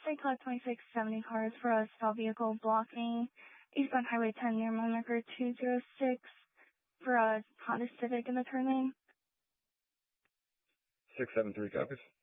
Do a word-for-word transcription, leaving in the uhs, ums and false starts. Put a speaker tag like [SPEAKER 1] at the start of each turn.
[SPEAKER 1] State Cloud twenty-six seventy cars for a stall vehicle blocking eastbound Highway ten near mile marker two zero six for a Honda Civic in the turn lane.
[SPEAKER 2] six seven three copies.